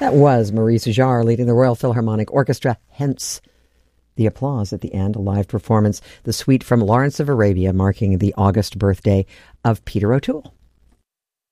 That was Maurice Jarre leading the Royal Philharmonic Orchestra, hence the applause at the end, a live performance, the suite from Lawrence of Arabia marking the August birthday of Peter O'Toole.